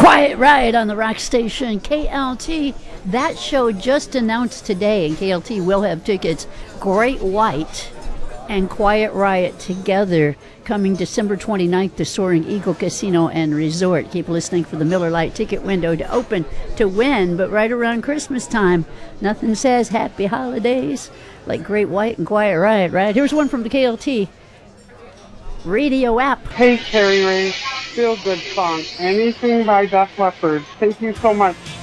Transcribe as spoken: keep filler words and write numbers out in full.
Quiet Riot on the rock station K L T. That show just announced today, and K L T will have tickets. Great White and Quiet Riot together coming December twenty-ninth to Soaring Eagle Casino and Resort. Keep listening for the Miller Lite ticket window to open to win, but right around Christmas time, nothing says happy holidays like Great White and Quiet Riot, right? Here's one from the K L T radio app. Hey, Carrie Ray, feel good song. Anything by Def Leppard. Thank you so much.